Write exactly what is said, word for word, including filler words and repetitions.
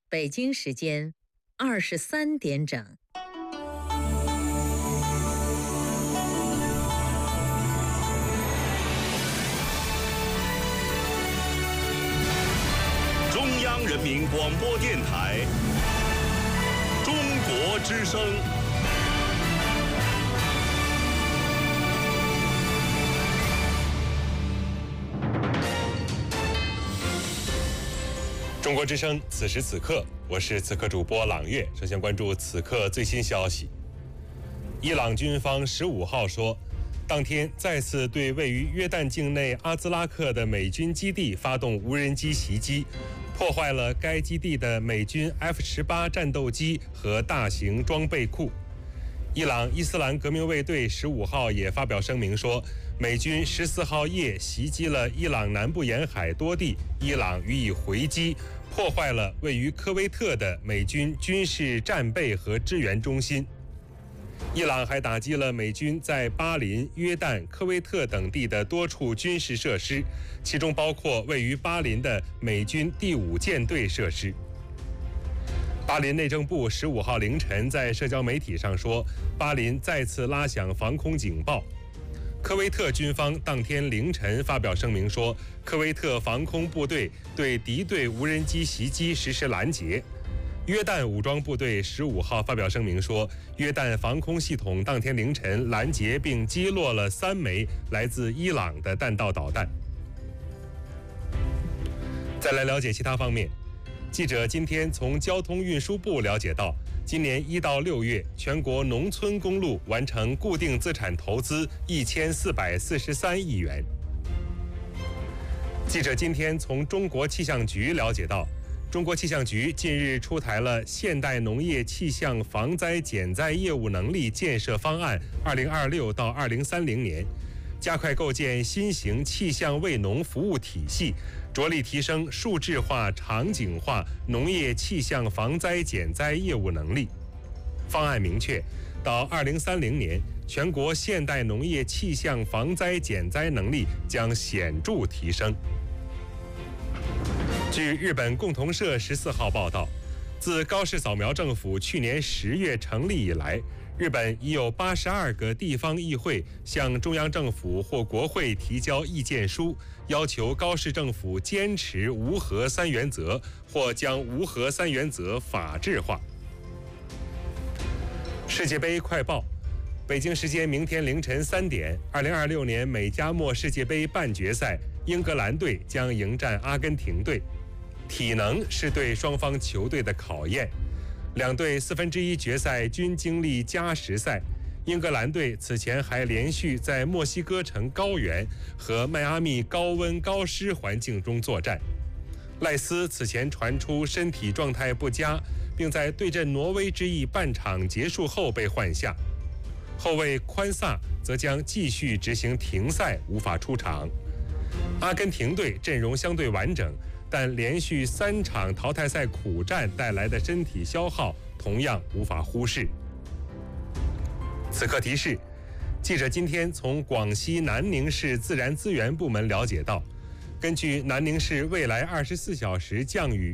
北京时间二十三点整。 中央人民广播电台中国之声。中国之声，此时此刻，我是此刻主播朗月。首先关注此刻最新消息。伊朗军方十五号说，当天再次对位于约旦境内阿兹拉克的美军基地发动无人机袭击，破坏了该基地的美军 F 十八 战斗机和大型装备库。伊朗伊斯兰革命卫队十五号也发表声明说，美军十四号夜袭击了伊朗南部沿海多地，伊朗予以回击，破坏了位于科威特的美军军事战备和支援中心。伊朗还打击了美军在巴林、约旦、科威特等地的多处军事设施，其中包括位于巴林的美军第五舰队设施。巴林内政部十五号凌晨在社交媒体上说，巴林再次拉响防空警报。科威特军方当天凌晨发表声明说，科威特防空部队对敌对无人机袭击实施拦截。约旦武装部队十五号发表声明说，约旦防空系统当天凌晨拦截并击落了三枚来自伊朗的弹道导弹。再来了解其他方面。记者今天从交通运输部了解到，今年一到六月，全国农村公路完成固定资产投资一千四百四十三亿元。记者今天从中国气象局了解到，中国气象局近日出台了现代农业气象防灾减灾业务能力建设方案二零二六到二零三零年，加快构建新型气象卫农服务体系，着力提升数字化、场景化农业气象防灾减灾业务能力。方案明确，到二零三零年，全国现代农业气象防灾减灾能力将显著提升。据日本共同社十四号报道，自高市早苗政府去年十月成立以来，日本已有八十二个地方议会向中央政府或国会提交意见书，要求高市政府坚持无核三原则，或将无核三原则法制化。世界杯快报，北京时间明天凌晨三点，二零二六年美加墨世界杯半决赛，英格兰队将迎战阿根廷队。体能是对双方球队的考验。两队四分之一决赛均经历加时赛，英格兰队此前还连续在墨西哥城高原和迈阿密高温高湿环境中作战。赖斯此前传出身体状态不佳，并在对阵挪威之役半场结束后被换下。后卫宽萨则将继续执行停赛，无法出场。阿根廷队阵容相对完整，但连续三场淘汰赛苦战带来的身体消耗同样无法忽视。此刻提示，记者今天从广西南宁市自然资源部门了解到，根据南宁市未来二十四小时降雨